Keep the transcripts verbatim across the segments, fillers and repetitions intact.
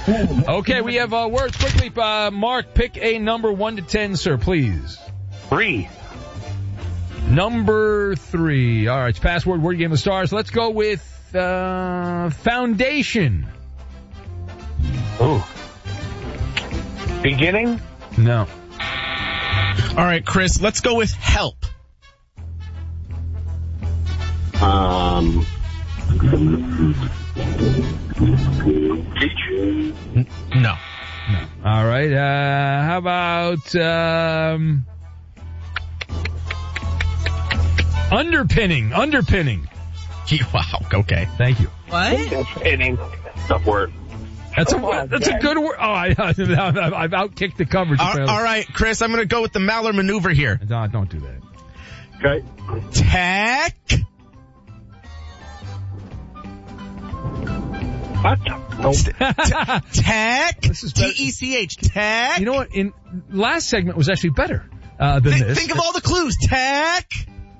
Okay, we have uh, words. Quickly, uh, Mark, pick a number one to ten, sir, please. Three. Number three. All right, it's password, word game of stars. Let's go with uh, foundation. Ooh. Beginning? No. All right, Chris, let's go with help. Um. N- no. No. All right. Uh, how about um, underpinning? Underpinning. Wow. Okay. Thank you. What? Underpinning. Tough word. That's Come a on, that's Jack. a good word. Oh, I, I've outkicked the coverage. All, all right, Chris, I'm going to go with the Maller maneuver here. No, don't do that. Okay. Tech. What? Oh. Tech. This is T better. E C H. Tech. You know what? In last segment was actually better uh, than Th- this. think of all the clues. Tech.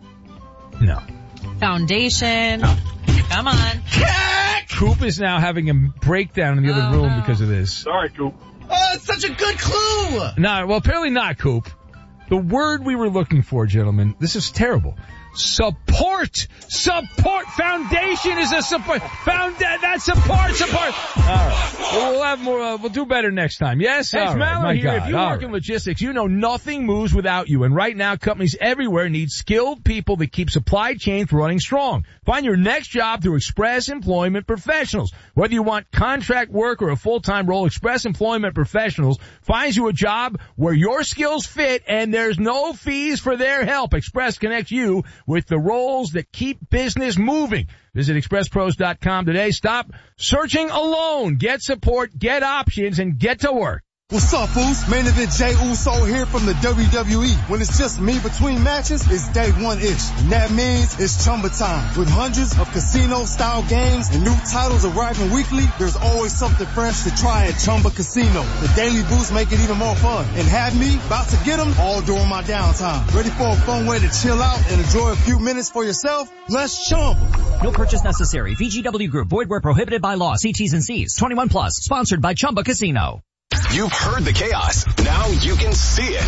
No. Foundation. Come on. Tech. Coop is now having a breakdown in the other Oh, room no. because of this. Sorry, Coop. Oh, it's such a good clue. No, well, apparently not, Coop. The word we were looking for, gentlemen, this is terrible. Support! Support! Foundation is a support! Found that's support! Support! Alright. We'll have more, uh, we'll do better next time. Yes? Hey, it's All right. Mallory My here. God. If you All work right. in logistics, you know nothing moves without you. And right now, companies everywhere need skilled people that keep supply chains running strong. Find your next job through Express Employment Professionals. Whether you want contract work or a full-time role, Express Employment Professionals finds you a job where your skills fit and there's no fees for their help. Express connects you with the roles that keep business moving. Visit express pros dot com today. Stop searching alone. Get support, get options, and get to work. What's up, Foos? Main event Jay Uso here from the W W E. When it's just me between matches, it's day one-ish. And that means it's Chumba time. With hundreds of casino-style games and new titles arriving weekly, there's always something fresh to try at Chumba Casino. The daily boosts make it even more fun. And have me about to get them all during my downtime. Ready for a fun way to chill out and enjoy a few minutes for yourself? Let's Chumba. No purchase necessary. V G W Group. Void where prohibited by law. See T's and C's. twenty-one plus. Sponsored by Chumba Casino. You've heard the chaos. Now you can see it.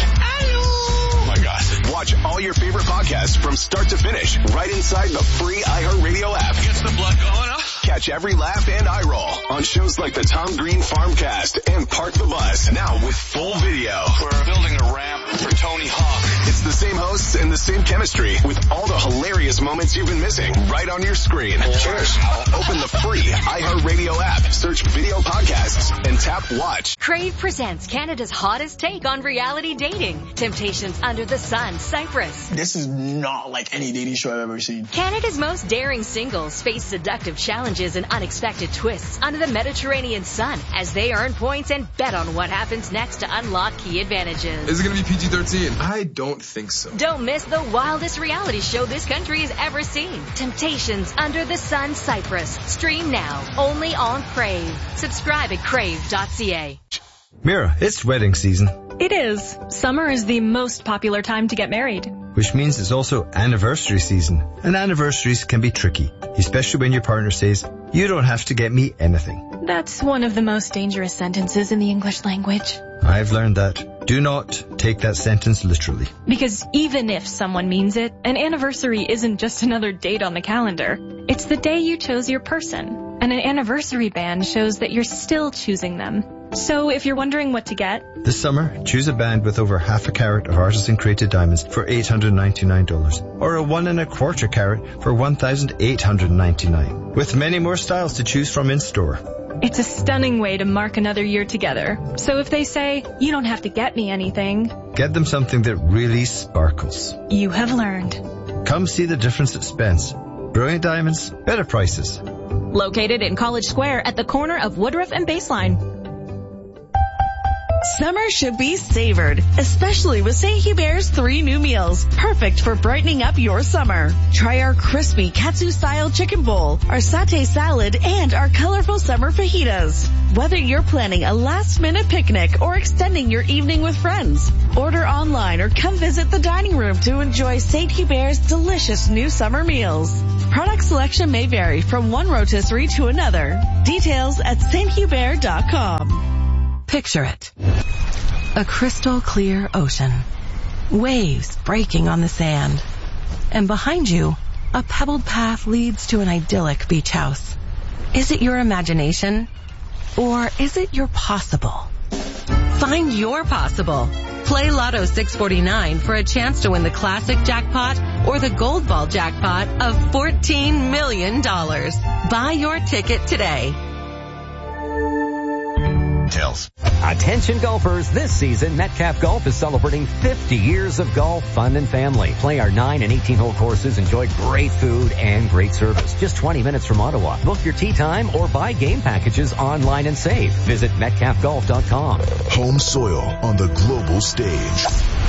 Oh my God. Watch all your favorite podcasts from start to finish right inside the free iHeartRadio app. Gets the blood going, huh? Catch every laugh and eye roll on shows like the Tom Green Farmcast and Park the Bus. Now with full video. We're building a ramp for Tony Hawk. It's the same hosts and the same chemistry with all the hilarious moments you've been missing right on your screen. Cheers. Open the free iHeartRadio app, search video podcasts, and tap watch. Crave presents Canada's hottest take on reality dating. Temptations Under the Sun, Cyprus. This is not like any dating show I've ever seen. Canada's most daring singles face seductive challenges and unexpected twists under the Mediterranean sun as they earn points and bet on what happens next to unlock key advantages. Is it going to be P G thirteen? I don't think so. Don't miss the wildest reality show this country has ever seen. Temptations Under the Sun, Cyprus. Stream now, only on Crave. Subscribe at crave dot c a. Mira, it's wedding season. It is. Summer is the most popular time to get married. Which means it's also anniversary season. And anniversaries can be tricky, especially when your partner says, you don't have to get me anything. That's one of the most dangerous sentences in the English language. I've learned that. Do not take that sentence literally. Because even if someone means it, an anniversary isn't just another date on the calendar. It's the day you chose your person. And an anniversary band shows that you're still choosing them. So if you're wondering what to get, this summer, choose a band with over half a carat of artisan-created diamonds for eight hundred ninety-nine dollars, or a one and a quarter carat for one thousand eight hundred ninety-nine dollars, with many more styles to choose from in store. It's a stunning way to mark another year together. So if they say, you don't have to get me anything, get them something that really sparkles. You have learned. Come see the difference at Spence. Brilliant diamonds, better prices. Located in College Square at the corner of Woodruff and Baseline. Summer should be savored, especially with Saint Hubert's three new meals, perfect for brightening up your summer. Try our crispy katsu-style chicken bowl, our satay salad, and our colorful summer fajitas. Whether you're planning a last-minute picnic or extending your evening with friends, order online or come visit the dining room to enjoy Saint Hubert's delicious new summer meals. Product selection may vary from one rotisserie to another. Details at saint hubert dot com. Picture it. A crystal clear ocean. Waves breaking on the sand. And behind you, a pebbled path leads to an idyllic beach house. Is it your imagination? Or is it your possible? Find your possible. Play Lotto six forty-nine for a chance to win the classic jackpot or the gold ball jackpot of fourteen million dollars. Buy your ticket today. Tails. Attention golfers, this season Metcalf Golf is celebrating fifty years of golf, fun, and family. Play our nine and eighteen hole courses, enjoy great food and great service. Just twenty minutes from Ottawa. Book your tee time or buy game packages online and save. Visit metcalf golf dot com. Home soil on the global stage.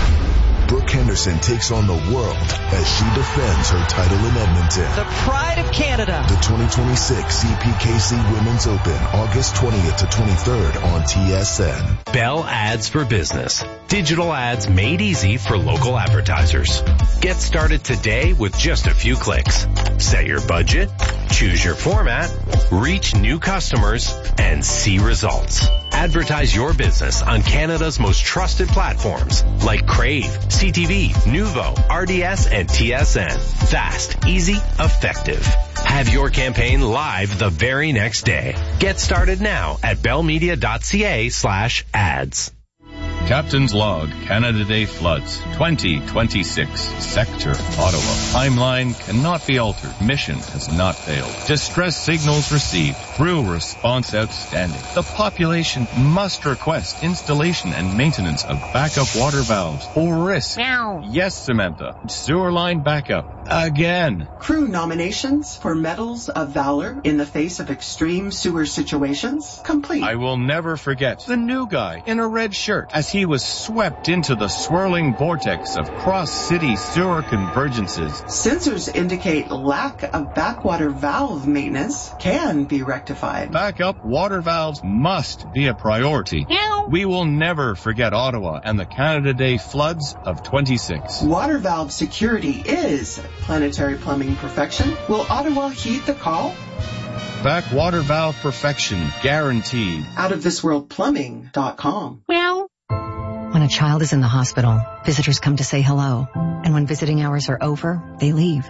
Brooke Henderson takes on the world as she defends her title in Edmonton. The pride of Canada. The twenty twenty-six C P K C Women's Open, August twentieth to twenty-third on T S N. Bell Ads for Business. Digital ads made easy for local advertisers. Get started today with just a few clicks. Set your budget, choose your format, reach new customers, and see results. Advertise your business on Canada's most trusted platforms like Crave, C T V, Nuvo, R D S, and T S N. Fast, easy, effective. Have your campaign live the very next day. Get started now at bellmedia.ca slash ads. Captain's Log, Canada Day Floods, twenty twenty-six, Sector, Ottawa. Timeline cannot be altered. Mission has not failed. Distress signals received. Crew response outstanding. The population must request installation and maintenance of backup water valves or risk. Meow. Yes, Samantha. Sewer line backup. Again. Crew nominations for Medals of Valor in the face of extreme sewer situations complete. I will never forget the new guy in a red shirt as he was swept into the swirling vortex of cross-city sewer convergences. Sensors indicate lack of backwater valve maintenance can be rectified. Backup water valves must be a priority. Meow. We will never forget Ottawa and the Canada Day floods of twenty-six. Water valve security is planetary plumbing perfection. Will Ottawa heed the call? Backwater valve perfection guaranteed. out of this world plumbing dot com. Meow. When a child is in the hospital, visitors come to say hello. And when visiting hours are over, they leave.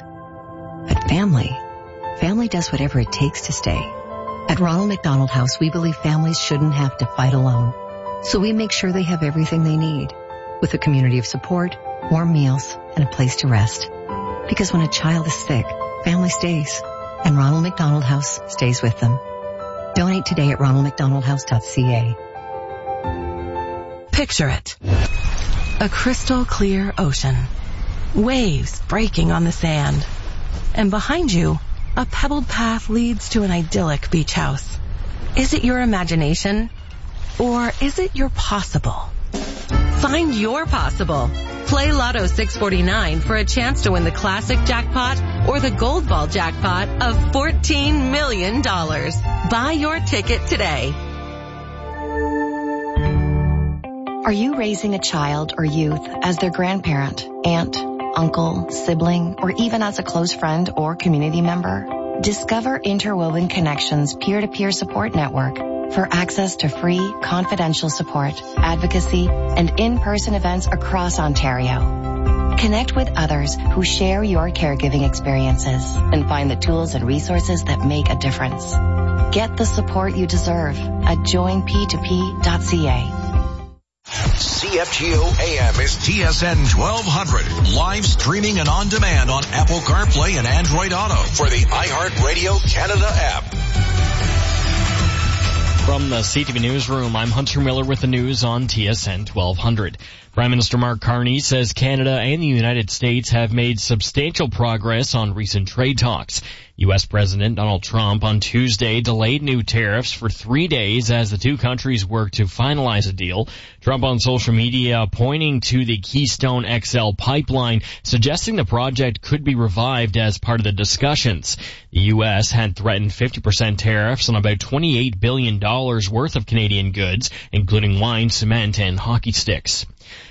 But family, family does whatever it takes to stay. At Ronald McDonald House, we believe families shouldn't have to fight alone. So we make sure they have everything they need, with a community of support, warm meals, and a place to rest. Because when a child is sick, family stays. And Ronald McDonald House stays with them. Donate today at ronald mcdonald house dot c a. Picture it. A crystal clear ocean. Waves breaking on the sand. And behind you, a pebbled path leads to an idyllic beach house. Is it your imagination? Or is it your possible? Find your possible. Play Lotto six forty-nine for a chance to win the classic jackpot or the gold ball jackpot of fourteen million dollars. Buy your ticket today. Are you raising a child or youth as their grandparent, aunt, uncle, sibling, or even as a close friend or community member? Discover Interwoven Connections peer-to-peer support network for access to free, confidential support, advocacy, and in-person events across Ontario. Connect with others who share your caregiving experiences and find the tools and resources that make a difference. Get the support you deserve at join p two p dot c a. C F G O A M is T S N twelve hundred. Live streaming and on demand on Apple CarPlay and Android Auto for the iHeartRadio Canada app. From the C T V Newsroom, I'm Hunter Miller with the news on T S N twelve hundred. Prime Minister Mark Carney says Canada and the United States have made substantial progress on recent trade talks. U S President Donald Trump on Tuesday delayed new tariffs for three days as the two countries work to finalize a deal. Trump on social media pointing to the Keystone X L pipeline, suggesting the project could be revived as part of the discussions. The U S had threatened fifty percent tariffs on about twenty-eight billion dollars worth of Canadian goods, including wine, cement, and hockey sticks.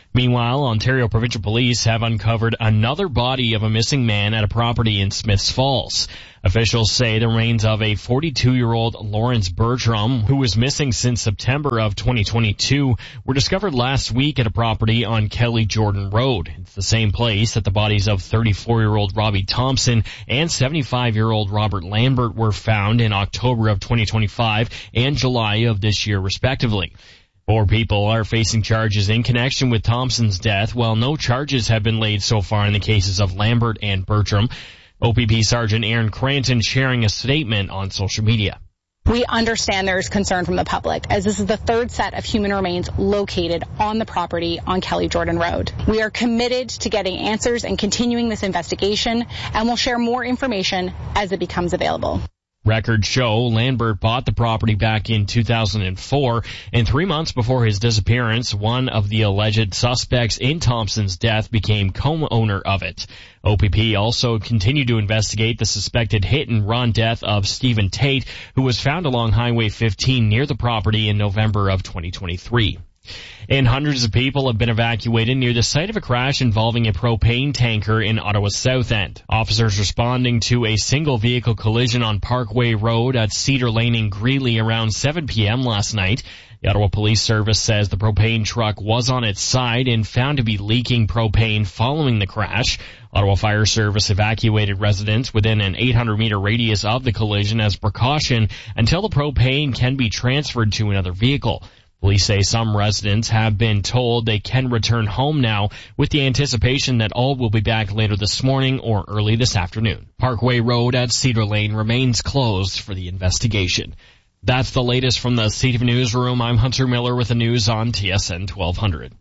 Meanwhile, Ontario Provincial Police have uncovered another body of a missing man at a property in Smiths Falls. Officials say the remains of a forty-two-year-old Lawrence Bertram, who was missing since September of twenty twenty-two, were discovered last week at a property on Kelly Jordan Road. It's the same place that the bodies of thirty-four-year-old Robbie Thompson and seventy-five-year-old Robert Lambert were found in October of twenty twenty-five and July of this year, respectively. Four people are facing charges in connection with Thompson's death, while no charges have been laid so far in the cases of Lambert and Bertram. O P P Sergeant Aaron Cranton sharing a statement on social media. We understand there is concern from the public, as this is the third set of human remains located on the property on Kelly Jordan Road. We are committed to getting answers and continuing this investigation, and will share more information as it becomes available. Records show Lambert bought the property back in two thousand four, and three months before his disappearance, one of the alleged suspects in Thompson's death became co-owner of it. O P P also continued to investigate the suspected hit-and-run death of Stephen Tate, who was found along Highway fifteen near the property in November of twenty twenty-three. And hundreds of people have been evacuated near the site of a crash involving a propane tanker in Ottawa's South End. Officers responding to a single vehicle collision on Parkway Road at Cedar Lane in Greeley around seven p.m. last night. The Ottawa Police Service says the propane truck was on its side and found to be leaking propane following the crash. Ottawa Fire Service evacuated residents within an eight hundred meter radius of the collision as precaution until the propane can be transferred to another vehicle. Police say some residents have been told they can return home now, with the anticipation that all will be back later this morning or early this afternoon. Parkway Road at Cedar Lane remains closed for the investigation. That's the latest from the C T V Newsroom. I'm Hunter Miller with the news on T S N twelve hundred.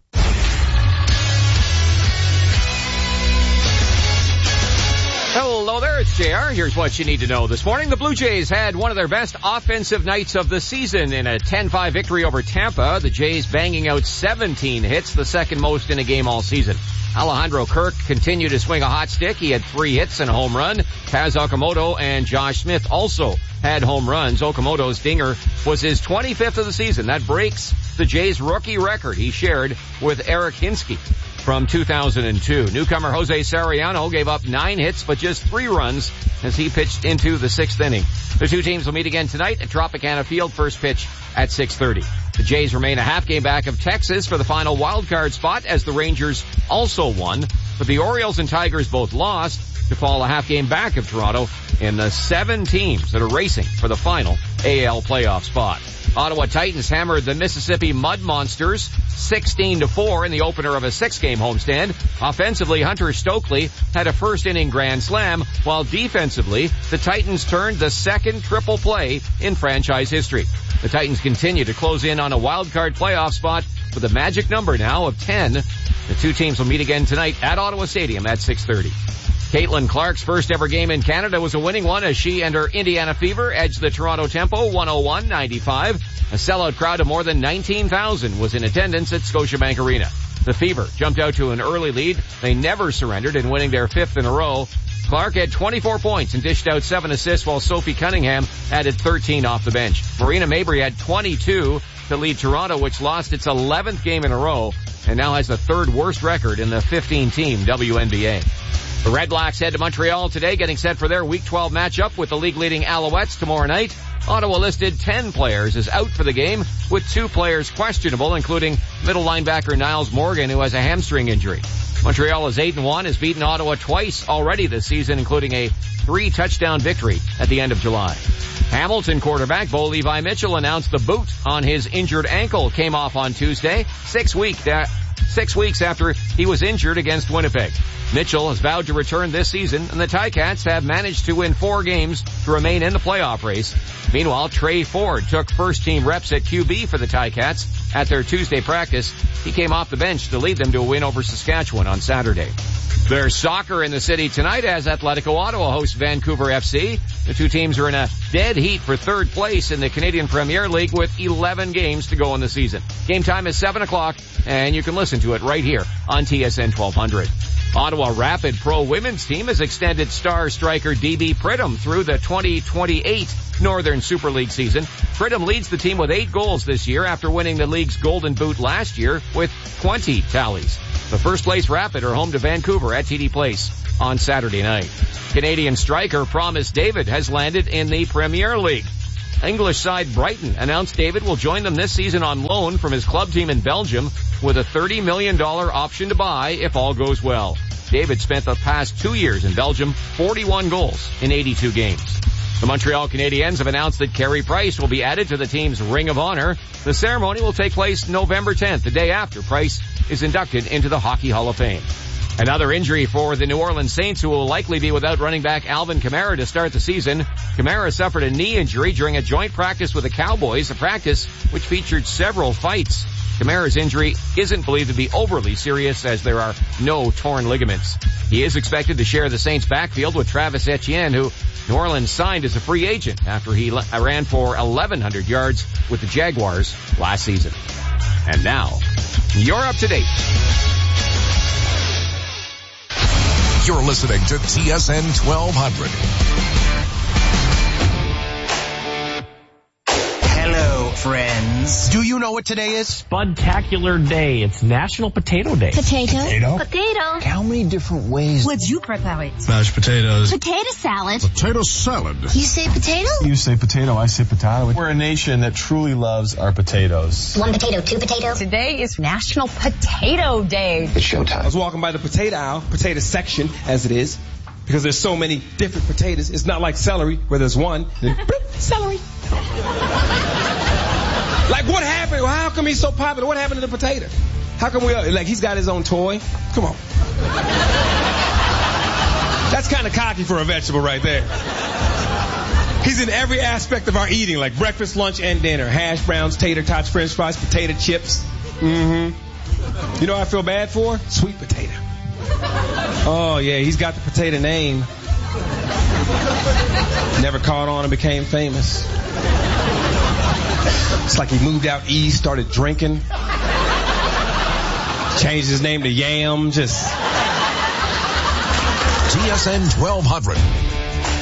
Hello there, it's J R. Here's what you need to know. This morning, the Blue Jays had one of their best offensive nights of the season in a ten five victory over Tampa. The Jays banging out seventeen hits, the second most in a game all season. Alejandro Kirk continued to swing a hot stick. He had three hits and a home run. Kaz Okamoto and Josh Smith also had home runs. Okamoto's dinger was his twenty-fifth of the season. That breaks the Jays' rookie record he shared with Eric Hinsky from two thousand two. Newcomer Jose Sariano gave up nine hits but just three runs as he pitched into the sixth inning. The two teams will meet again tonight at Tropicana Field, first pitch at six thirty. The Jays remain a half game back of Texas for the final wild card spot as the Rangers also won, but the Orioles and Tigers both lost to fall a half game back of Toronto in the seven teams that are racing for the final A L playoff spot. Ottawa Titans hammered the Mississippi Mud Monsters sixteen to four in the opener of a six-game homestand. Offensively, Hunter Stokely had a first-inning grand slam, while defensively, the Titans turned the second triple play in franchise history. The Titans continue to close in on a wild-card playoff spot with a magic number now of ten. The two teams will meet again tonight at Ottawa Stadium at six thirty. Caitlin Clark's first ever game in Canada was a winning one as she and her Indiana Fever edged the Toronto Tempo one oh one ninety-five. A sellout crowd of more than nineteen thousand was in attendance at Scotiabank Arena. The Fever jumped out to an early lead. They never surrendered in winning their fifth in a row. Clark had twenty-four points and dished out seven assists, while Sophie Cunningham added thirteen off the bench. Marina Mabry had twenty-two to lead Toronto, which lost its eleventh game in a row and now has the third worst record in the fifteen-team W N B A. The Red Blacks head to Montreal today, getting set for their Week twelve matchup with the league-leading Alouettes tomorrow night. Ottawa listed ten players as out for the game, with two players questionable, including middle linebacker Niles Morgan, who has a hamstring injury. Montreal is eight and one, has beaten Ottawa twice already this season, including a three-touchdown victory at the end of July. Hamilton quarterback Bo Levi Mitchell announced the boot on his injured ankle came off on Tuesday, six weeks six weeks after he was injured against Winnipeg. Mitchell has vowed to return this season, and the Ticats have managed to win four games to remain in the playoff race. Meanwhile, Trey Ford took first-team reps at Q B for the Ticats at their Tuesday practice. He came off the bench to lead them to a win over Saskatchewan on Saturday. There's soccer in the city tonight as Atletico Ottawa hosts Vancouver F C. The two teams are in a dead heat for third place in the Canadian Premier League with eleven games to go in the season. Game time is seven o'clock, and you can listen to it right here on T S N twelve hundred. Ottawa Rapid Pro Women's team has extended star striker D B Pridham through the twenty twenty-eight Northern Super League season. Pridham leads the team with eight goals this year after winning the league's Golden Boot last year with twenty tallies. The first place Rapid are home to Vancouver at T D Place on Saturday night. Canadian striker Promise David has landed in the Premier League. English side Brighton announced David will join them this season on loan from his club team in Belgium with a thirty million dollars option to buy if all goes well. David spent the past two years in Belgium, forty-one goals in eighty-two games. The Montreal Canadiens have announced that Carey Price will be added to the team's Ring of Honor. The ceremony will take place November tenth, the day after Price is inducted into the Hockey Hall of Fame. Another injury for the New Orleans Saints, who will likely be without running back Alvin Kamara to start the season. Kamara suffered a knee injury during a joint practice with the Cowboys, a practice which featured several fights. Kamara's injury isn't believed to be overly serious as there are no torn ligaments. He is expected to share the Saints' backfield with Travis Etienne, who New Orleans signed as a free agent after he ran for eleven hundred yards with the Jaguars last season. And now, you're up to date. You're listening to T S N twelve hundred. Hello, friends. Do you know what today is? Spudtacular Day. It's National Potato Day. Potato. Potato. Potato. How many different ways would you prepare it? Mashed potatoes. Potato salad. Potato salad. You say potato? You say potato, I say potato. We're a nation that truly loves our potatoes. One potato, two potatoes. Today is National Potato Day. It's showtime. I was walking by the potato aisle, potato section, as it is, because there's so many different potatoes. It's not like celery, where there's one, then bloop, celery. Like, what happened? How come he's so popular? What happened to the potato? How come we, like, he's got his own toy? Come on. That's kind of cocky for a vegetable right there. He's in every aspect of our eating, like breakfast, lunch, and dinner. Hash browns, tater tots, french fries, potato chips. Mm-hmm. You know what I feel bad for? Sweet potato. Oh, yeah, he's got the potato name. Never caught on and became famous. It's like he moved out east, started drinking. Changed his name to Yam, just... T S N twelve hundred.